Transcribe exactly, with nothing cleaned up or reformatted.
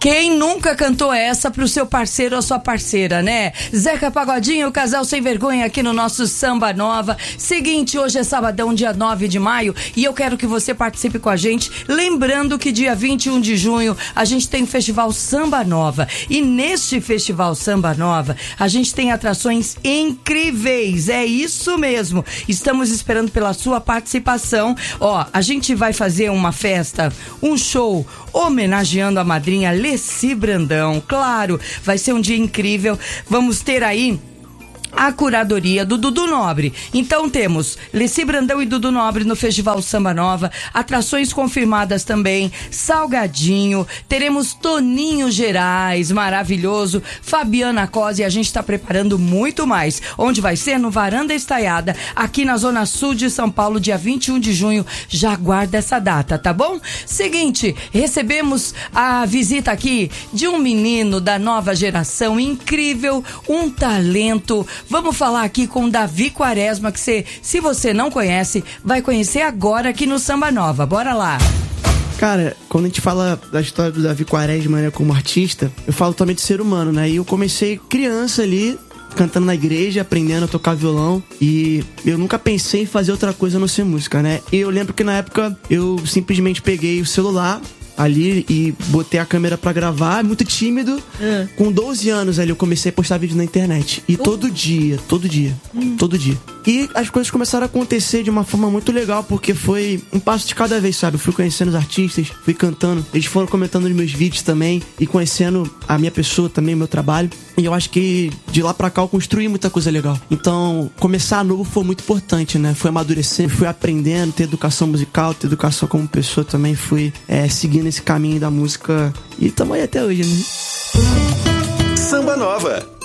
Quem nunca cantou essa pro seu parceiro ou sua parceira, né? Zeca Pagodinho, o casal sem vergonha aqui no nosso Samba Nova. Seguinte, hoje é sabadão, dia nove de maio, e eu quero que você participe com a gente. Lembrando que dia vinte e um de junho a gente tem o Festival Samba Nova. E neste Festival Samba Nova, a gente tem atrações incríveis. É isso mesmo. Estamos esperando pela sua participação. Ó, a gente vai fazer uma festa, um show homenageando a madrinha Leci Brandão. Claro, vai ser um dia incrível. Vamos ter aí a curadoria do Dudu Nobre. Então temos Leci Brandão e Dudu Nobre no Festival Samba Nova, atrações confirmadas também, Salgadinho, teremos Toninho Gerais, maravilhoso, Fabiana Cosa, e a gente está preparando muito mais. Onde vai ser? No Varanda Estaiada, aqui na Zona Sul de São Paulo, dia vinte e um de junho. Já aguarda essa data, tá bom? Seguinte, recebemos a visita aqui de um menino da nova geração, incrível, um talento. Vamos falar aqui com o Davi Quaresma, que você, se você não conhece, vai conhecer agora aqui no Samba Nova. Bora lá! Cara, quando a gente fala da história do Davi Quaresma, né, como artista, eu falo também de ser humano, né? E eu comecei criança ali, cantando na igreja, aprendendo a tocar violão, e eu nunca pensei em fazer outra coisa a não ser música, né? E eu lembro que na época eu simplesmente peguei o celular ali e botei a câmera pra gravar, muito tímido. É. Com doze anos ali eu comecei a postar vídeo na internet. E uh. todo dia, todo dia, hum. todo dia. E as coisas começaram a acontecer de uma forma muito legal, porque foi um passo de cada vez, sabe? Eu fui conhecendo os artistas, fui cantando, eles foram comentando os meus vídeos também, e conhecendo a minha pessoa também, o meu trabalho. E eu acho que de lá pra cá eu construí muita coisa legal. Então, começar novo foi muito importante, né? Fui amadurecendo, fui aprendendo, ter educação musical, ter educação como pessoa também, fui é, seguindo esse caminho da música, e tamo aí até hoje, né? Samba Nova.